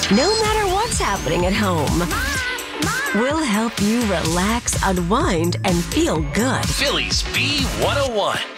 No matter what's happening at home, we'll help you relax, unwind, and feel good. Phillies B101.